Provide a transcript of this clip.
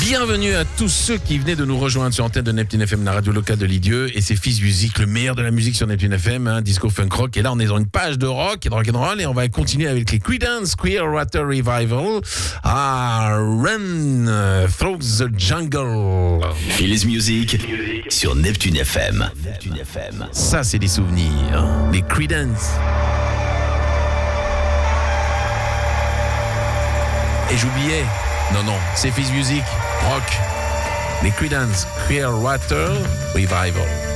Bienvenue à tous ceux qui venaient de nous rejoindre sur l'antenne de Neptune FM, la radio locale de Lisieux, et c'est Fizz Music, le meilleur de la musique sur Neptune FM, disco funk rock. Et là, on est dans une page de rock et de rock'n'roll, et on va continuer avec les Creedence Clearwater Revival. Run Through the Jungle. Fizz Music sur Neptune FM. Ça, c'est des souvenirs. Les Creedence. Et j'oubliais. Non, c'est Fizz Music, rock. Les Creedence Clearwater Revival.